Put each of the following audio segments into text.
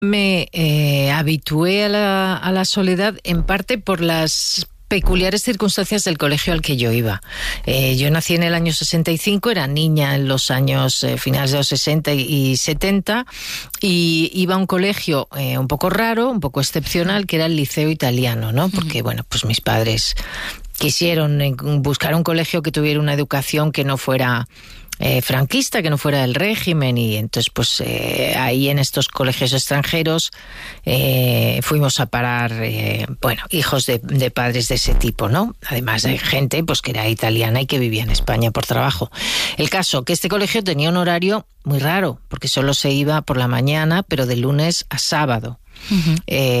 Me habitué a la soledad en parte por las peculiares circunstancias del colegio al que yo iba. Yo nací en el año 65, era niña en los años finales de los 60 y 70, y iba a un colegio un poco raro, un poco excepcional, que era el Liceo Italiano, ¿no? Porque, bueno, pues mis padres quisieron buscar un colegio que tuviera una educación que no fuera franquista, que no fuera del régimen, y entonces pues ahí en estos colegios extranjeros fuimos a parar hijos de padres de ese tipo, ¿no? Además de gente pues que era italiana y que vivía en España por trabajo. El caso, que este colegio tenía un horario muy raro, porque solo se iba por la mañana, pero de lunes a sábado. Uh-huh.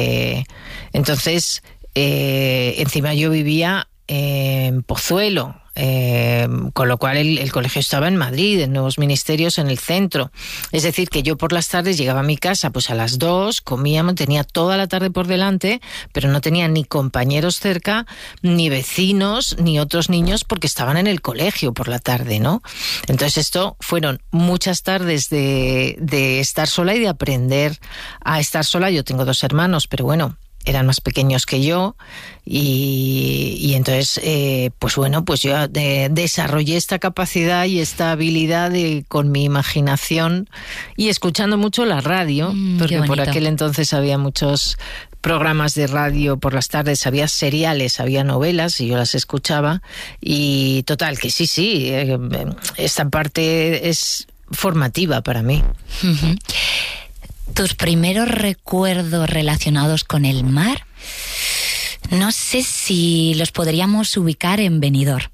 Entonces, encima yo vivía en Pozuelo, con lo cual el colegio estaba en Madrid, en Nuevos Ministerios, en el centro. Es decir, que yo por las tardes llegaba a mi casa pues a las 2, comíamos, tenía toda la tarde por delante, pero no tenía ni compañeros cerca, ni vecinos, ni otros niños, porque estaban en el colegio por la tarde, ¿no? Entonces esto fueron muchas tardes de estar sola y de aprender a estar sola. Yo tengo 2 hermanos, pero bueno, eran más pequeños que yo, y entonces pues yo desarrollé esta capacidad y esta habilidad con mi imaginación y escuchando mucho la radio, porque por aquel entonces había muchos programas de radio por las tardes, había seriales, había novelas y yo las escuchaba, y total, que sí, esta parte es formativa para mí. Uh-huh. ¿Tus primeros recuerdos relacionados con el mar? No sé si los podríamos ubicar en Benidorm.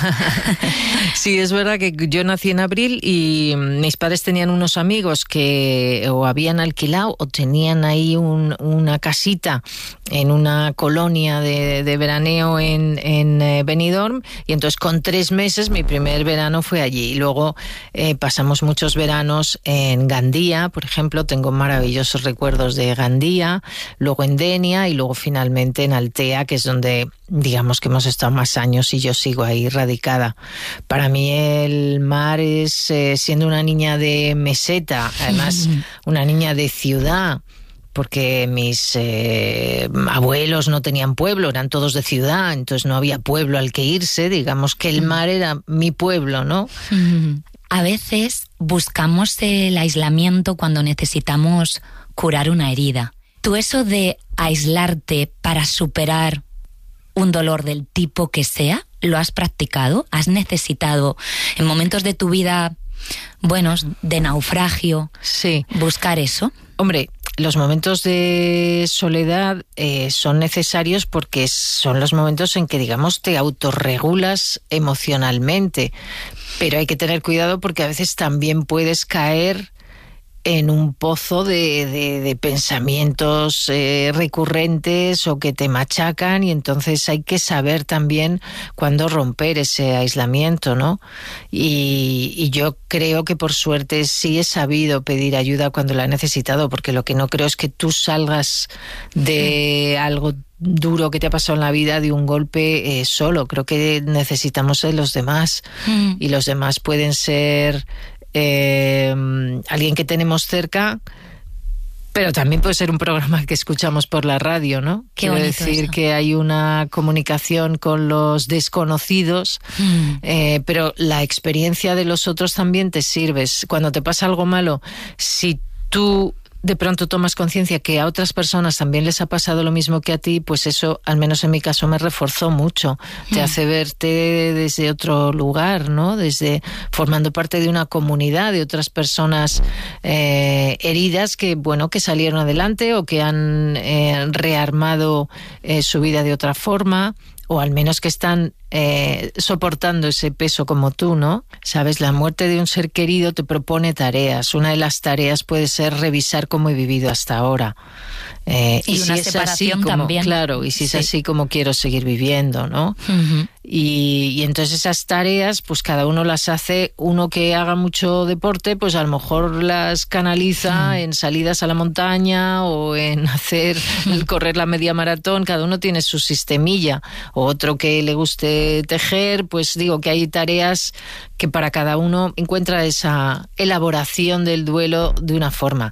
Sí, es verdad que yo nací en abril y mis padres tenían unos amigos que o habían alquilado o tenían ahí una casita en una colonia de veraneo en Benidorm, y entonces con 3 meses mi primer verano fue allí. Y luego pasamos muchos veranos en Gandía, por ejemplo, tengo maravillosos recuerdos de Gandía, luego en Denia y luego finalmente en Altea, que es donde digamos que hemos estado más años y yo sigo ahí radicada. Para mí el mar es, siendo una niña de meseta, además una niña de ciudad, porque mis abuelos no tenían pueblo, eran todos de ciudad, entonces no había pueblo al que irse, digamos que el mar era mi pueblo, ¿no? A veces buscamos el aislamiento cuando necesitamos curar una herida. ¿Tú eso de aislarte para superar un dolor del tipo que sea, lo has practicado? ¿Has necesitado en momentos de tu vida buenos, de naufragio, sí, buscar eso? Hombre, los momentos de soledad son necesarios porque son los momentos en que, digamos, te autorregulas emocionalmente, pero hay que tener cuidado porque a veces también puedes caer en un pozo de pensamientos recurrentes o que te machacan, y entonces hay que saber también cuándo romper ese aislamiento, ¿no? Y yo creo que por suerte sí he sabido pedir ayuda cuando la he necesitado, porque lo que no creo es que tú salgas de algo duro que te ha pasado en la vida, de un golpe solo. Creo que necesitamos de los demás, y los demás pueden ser alguien que tenemos cerca, pero también puede ser un programa que escuchamos por la radio, ¿no? Quiero decir eso, que hay una comunicación con los desconocidos, pero la experiencia de los otros también te sirve. Cuando te pasa algo malo, si tú de pronto tomas conciencia que a otras personas también les ha pasado lo mismo que a ti, pues eso, al menos en mi caso, me reforzó mucho. Te hace verte desde otro lugar, ¿no? Desde formando parte de una comunidad de otras personas heridas que, bueno, que salieron adelante o que han rearmado su vida de otra forma, o al menos que están soportando ese peso como tú, ¿no? Sabes, la muerte de un ser querido te propone tareas. Una de las tareas puede ser revisar cómo he vivido hasta ahora. Y una si separación es así también. Claro, y si es así como quiero seguir viviendo, ¿no? Uh-huh. Y entonces esas tareas, pues cada uno las hace. Uno que haga mucho deporte, pues a lo mejor las canaliza en salidas a la montaña o en correr la media maratón. Cada uno tiene su sistemilla. O otro que le guste tejer, pues digo que hay tareas que para cada uno encuentra esa elaboración del duelo de una forma.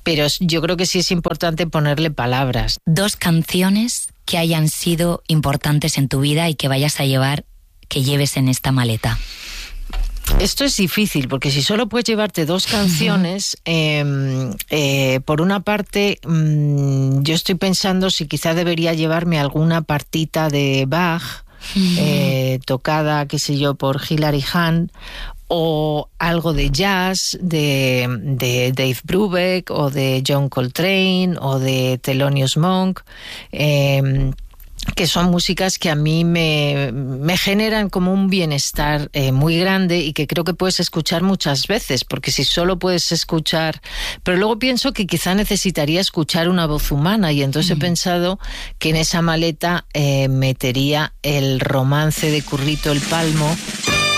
pero yo creo que sí es importante ponerle palabras. 2 canciones que hayan sido importantes en tu vida y que vayas a llevar, que lleves en esta maleta. Esto es difícil, porque si solo puedes llevarte 2 canciones, por una parte, yo estoy pensando si quizá debería llevarme alguna partita de Bach, tocada, qué sé yo, por Hilary Hahn, o algo de jazz de Dave Brubeck, o de John Coltrane, o de Thelonious Monk, que son músicas que a mí me generan como un bienestar muy grande y que creo que puedes escuchar muchas veces, porque si solo puedes escuchar... Pero luego pienso que quizá necesitaría escuchar una voz humana, y entonces he pensado que en esa maleta metería el romance de Currito el Palmo,